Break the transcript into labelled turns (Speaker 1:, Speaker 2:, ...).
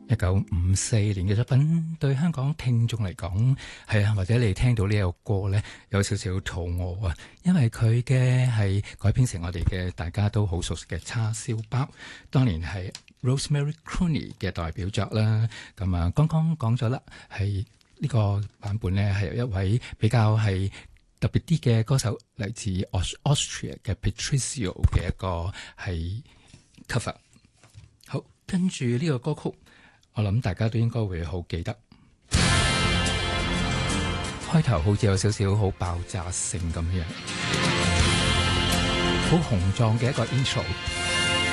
Speaker 1: 1954年嘅作品，對香港聽眾嚟講係啊，或者你聽到呢個歌呢，有少少肚餓啊，因為佢嘅係改編成我哋嘅大家都好熟悉嘅叉燒包，當年係 Rosemary Clooney 嘅代表作啦。咁啊，剛剛講咗啦，係呢個版本呢，係有一位比較係特別啲嘅歌手嚟自 Austria 嘅 Patricio 嘅一個係 cover。好，跟住呢個歌曲。我諗大家都應該會好記得，開頭好似有少少好爆炸性咁樣，好雄壯嘅一個 intro。